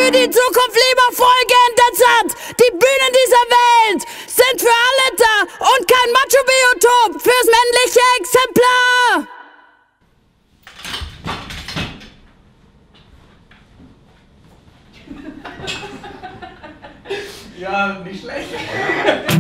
für die Zukunft lieber folgenden Satz. Die Bühnen dieser Welt sind für alle da und kein Macho-Biotop fürs männliche Exemplar. Ja, nicht schlecht.